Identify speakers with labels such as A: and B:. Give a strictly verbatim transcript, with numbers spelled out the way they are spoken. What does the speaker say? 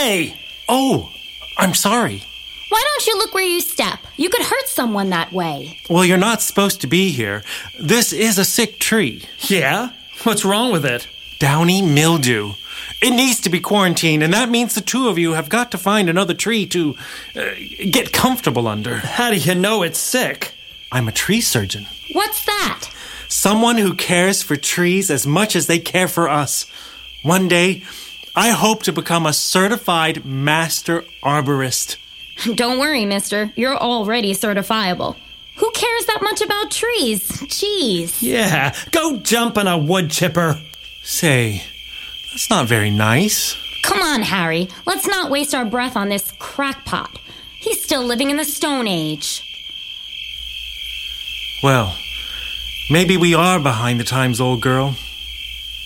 A: Hey!
B: Oh, I'm sorry.
C: Why don't you look where you step? You could hurt someone that way.
B: Well, you're not supposed to be here. This is a sick tree.
A: Yeah? What's wrong with it?
B: Downy mildew. It needs to be quarantined, and that means the two of you have got to find another tree to uh, get comfortable under.
A: How do you know it's sick?
B: I'm a tree surgeon.
C: What's that?
B: Someone who cares for trees as much as they care for us. One day, I hope to become a certified master arborist.
C: Don't worry, mister. You're already certifiable. Who cares that much about trees? Jeez.
A: Yeah, go jump on a wood chipper.
B: Say, that's not very nice.
C: Come on, Harry. Let's not waste our breath on this crackpot. He's still living in the Stone Age.
B: Well, maybe we are behind the times, old girl.